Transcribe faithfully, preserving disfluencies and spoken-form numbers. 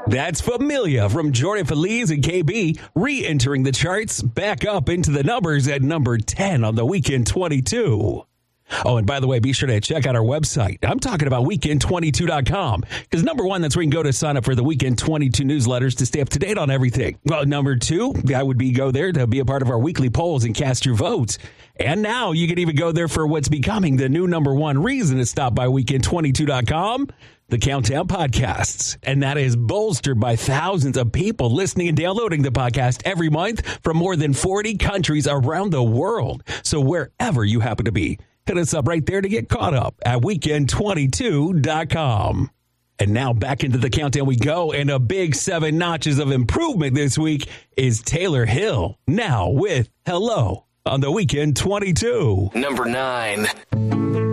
That's Familia from Jordan Feliz and K B, re-entering the charts back up into the numbers at number ten on the Weekend twenty-two. Oh, and by the way, be sure to check out our website. I'm talking about weekend twenty-two dot com because number one, that's where you can go to sign up for the Weekend twenty-two newsletters to stay up to date on everything. Well, number two, that would be go there to be a part of our weekly polls and cast your votes. And now you can even go there for what's becoming the new number one reason to stop by weekend twenty-two dot com. The Countdown Podcasts. And that is bolstered by thousands of people listening and downloading the podcast every month from more than forty countries around the world. So wherever you happen to be, hit us up right there to get caught up at weekend twenty-two dot com. And now back into the countdown we go. And a big seven notches of improvement this week is Taylor Hill. Now with Hello on the Weekend twenty-two. Number nine.